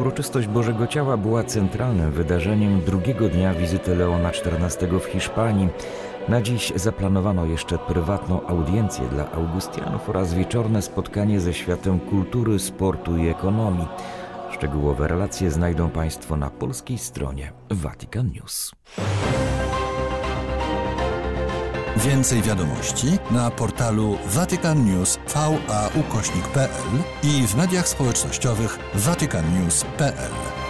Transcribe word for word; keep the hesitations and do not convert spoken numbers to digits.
Uroczystość Bożego Ciała była centralnym wydarzeniem drugiego dnia wizyty Leona czternastego w Hiszpanii. Na dziś zaplanowano jeszcze prywatną audiencję dla Augustianów oraz wieczorne spotkanie ze światem kultury, sportu i ekonomii. Szczegółowe relacje znajdą Państwo na polskiej stronie Vatican News. Więcej wiadomości na portalu vatican news v a ukośnik kropka p l i w mediach społecznościowych vatican news kropka p l.